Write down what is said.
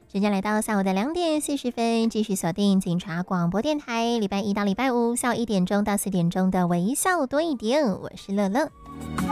时间来到下午的2点40分，继续锁定警察广播电台，礼拜一到礼拜五下午1点钟到4点钟的微笑多一点，我是乐乐。